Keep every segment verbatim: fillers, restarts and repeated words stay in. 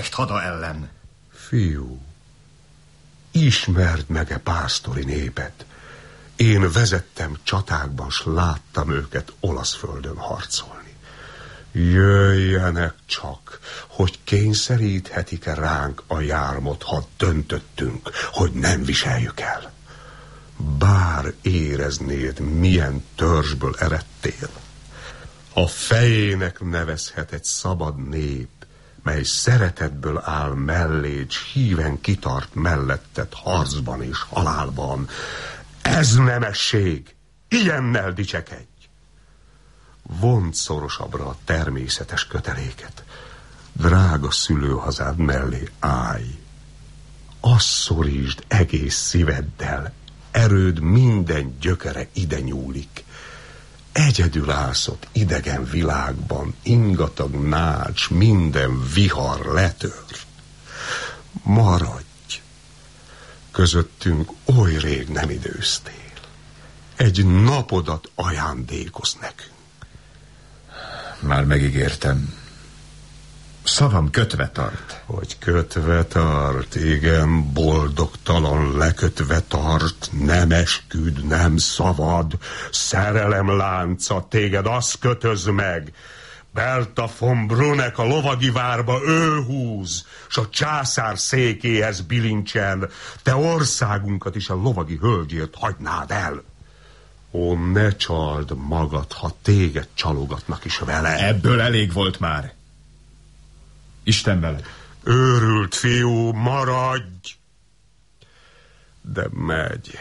hada ellen. Fiú, ismerd meg-e pásztori népet? Én vezettem csatákban, s láttam őket olasz földön harcolni. Jöjjenek csak, hogy kényszeríthetik-e ránk a jármot, ha döntöttünk, hogy nem viseljük el. Bár éreznéd, milyen törzsből eredtél. A fejének nevezhet egy szabad nép, mely szeretetből áll melléd, s híven kitart melletted harcban és halálban. Ez nemesség, ilyennel dicsekedj. Vond szorosabbra a természetes köteléket. Drága szülőhazád mellé állj. Azt szorítsd egész szíveddel, erőd minden gyökere ide nyúlik. Egyedül állsz ott idegen világban, ingatag nács, minden vihar letör. Maradj! Közöttünk oly rég nem időztél. Egy napodat ajándékoz nekünk. Már megígértem. Szavam kötve tart. Hogy kötve tart, igen, boldogtalan lekötve tart, nem esküd, nem szavad, szerelem lánca, téged azt kötöz meg. Berta von Bruneck a lovagi várba ő húz, s a császár székéhez bilincsen, te országunkat is a lovagi hölgyért hagynád el. Ó, ne csald magad, ha téged csalogatnak is vele. Ebből elég volt már. Isten veled. Őrült fiú, maradj! De megy.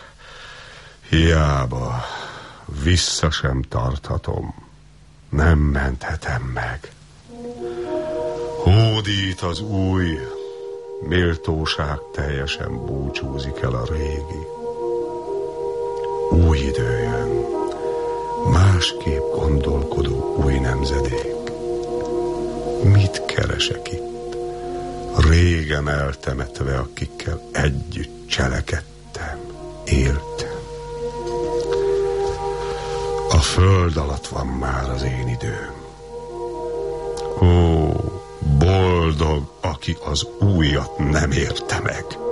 Hiába, vissza sem tarthatom. Nem menthetem meg. Hódít az új, méltóság teljesen búcsúzik el a régi. Új idő jön, másképp gondolkodó új nemzedék. Mit keresek itt? Régen eltemetve, akikkel együtt cselekedtem, éltem. A föld alatt van már az én időm. Ó, boldog, aki az újat nem érte meg.